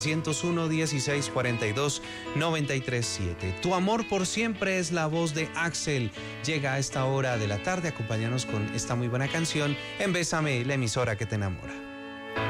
101 16 42 93 7. Tu amor por siempre es la voz de Axel. Llega a esta hora de la tarde. Acompáñanos con esta muy buena canción en Bésame, la emisora que te enamora.